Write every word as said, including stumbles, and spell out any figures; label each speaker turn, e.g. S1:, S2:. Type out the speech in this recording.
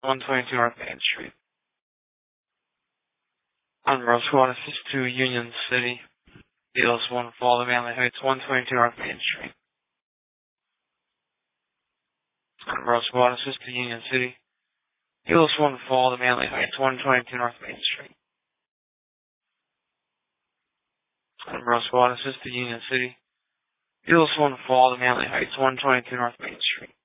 S1: one twenty-two North Main Street. On Rosewell Assist to Union City. Deals one fall to Manly Heights, one twenty-two North Main Street. On Rosewell Assist to Union City. Deals one fall to Manly Heights, one twenty-two North Main Street. On Rosewell Assist to Union City. Deals one fall to Manly Heights, one twenty-two North Main Street.